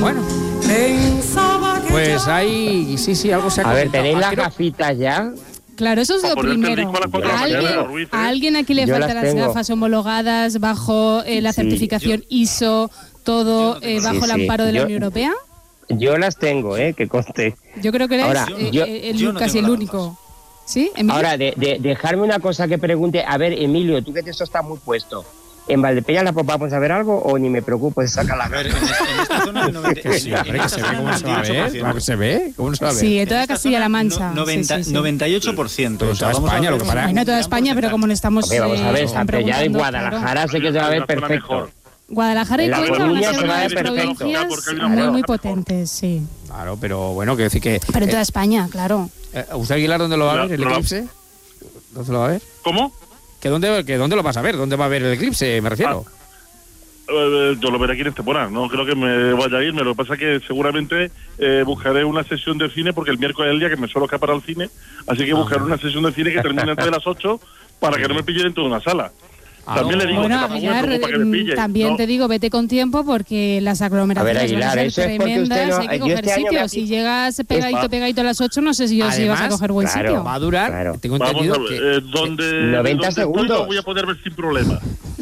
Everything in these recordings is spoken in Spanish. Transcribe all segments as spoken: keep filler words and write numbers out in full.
Bueno. Pues ahí, sí, sí, algo se ha A ver, comentado. ¿tenéis las Creo- gafitas ya? Claro, eso es lo primero. ¿A alguien, a alguien aquí le Yo faltan las las tengo. gafas homologadas bajo eh, la Sí. certificación I S O, todo eh, bajo Sí, el sí. amparo de la Yo- Unión Europea? Yo las tengo, ¿eh? Que conste. Yo creo que eres Ahora, eh, yo- eh, el, yo no casi tengo el las único. ¿Sí, Emilio? Ahora, de, de, dejarme una cosa que pregunte. A ver, Emilio, tú que te eso está muy puesto. ¿En Valdepeñas la vamos a ver algo o ni me preocupo de sacar la ver, en, en esta zona... Que sí, hombre, que se ve cómo se va a ver. Claro que se ve. ¿Cómo no se va a ver? Sí, en toda Castilla-La Mancha. No, noventa, sí, sí, sí. noventa y ocho por ciento. Pero en toda España, lo que para... Bueno, toda España, pero como no estamos... Hombre, vamos a ver, eh, están Santa ya en preguntando, Guadalajara claro. sé que se va a ver perfecto. Guadalajara y En La Cuenca van a Coruña ser se va a unas ver perfecto. provincias Claro. muy, muy potentes, sí. Claro, pero bueno, quiero decir que... Pero en toda eh, España, claro. eh, ¿Usted, Aguilar, dónde lo va a ver, el No, no. eclipse? ¿Dónde lo va a ver? ¿Cómo? ¿Que dónde, que ¿Dónde lo vas a ver? ¿Dónde va a ver el eclipse, me refiero? Eh, yo lo veré aquí en Estepona, no creo que me vaya a irme. Lo que pasa es que seguramente eh, buscaré una sesión de cine, porque el miércoles es el día que me suelo escapar al cine, así que Ah, buscaré bueno. una sesión de cine que termine antes de las ocho para que no me pille dentro de una sala. Ah, También le digo Bueno, que tampoco me Aguilar, preocupa que me mm, pille. también ¿no? te digo, vete con tiempo porque las aglomeraciones A ver, Aguilar, van a eso ser es porque usted tremendas, no- hay que yo coger este año sitio. me- Si llegas pegadito, Es- pegadito a las ocho, no sé si, yo, si vas a Además, coger buen claro, sitio. Va a durar, Claro. tengo Vamos entendido a ver, que... eh, donde, noventa donde estoy segundos. lo voy a poder ver sin problema.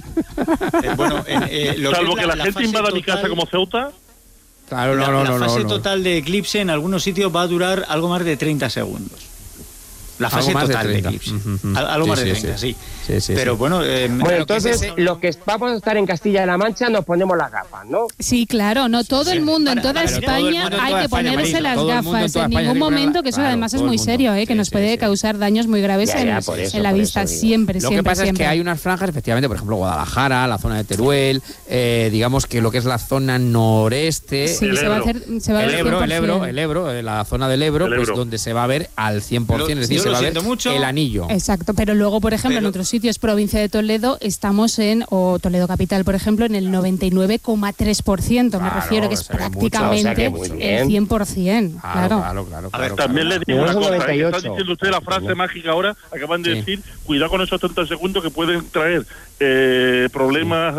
Eh, bueno, en, eh, lo Salvo es que la, gente fase invada mi total- casa como Ceuta. Claro, la, no, no, la no, no, fase no. total de eclipse en algunos sitios va a durar algo más de treinta segundos. La Algo fase más de total de, treinta. eclipse. Ujú, ujú. Al- Algo Sí, más de sí, treinta, sí. sí. Sí, sí, Pero sí. bueno... eh, Bueno, claro, entonces, que es eso. los que vamos a estar en Castilla-La Mancha nos ponemos las gafas, ¿no? Sí, claro, no todo el mundo, en Para- toda para- pero todo el España mundo en hay toda que España, ponerse Marisa, las todo el mundo en gafas toda en España ningún hay que ponerla- momento, que eso claro, además es todo el muy mundo. serio, ¿eh? que Sí, nos sí, puede sí. causar daños muy graves Ya, en, ya, por eso, en la por vista, eso digo. siempre, Lo siempre, que pasa siempre. es que hay unas franjas, efectivamente, por ejemplo, Guadalajara, la zona de Teruel, eh, digamos que lo que es la zona noreste, Sí, El se va a Ebro. hacer, se va a el ver Ebro, el cien por Ebro, cien. el Ebro, eh, la zona del Ebro, El pues Ebro. donde se va a ver al cien por cien, Lo- es decir, yo se lo va a ver siento mucho. el anillo. Exacto, pero luego, por ejemplo, en Pero- otros sitios, provincia de Toledo, estamos en, o Toledo Capital, por ejemplo, en el noventa y nueve coma tres por ciento, me Claro, refiero, que es se ve mucho, prácticamente o sea que muy bien. el cien por cien, Claro, claro. claro, claro. A ver, claro, También claro. le digo una Tenemos cosa, noventa y que ocho. está diciendo usted la frase mágica ahora, acaban de Sí. decir, cuidado con esos treinta segundos que pueden traer eh, problemas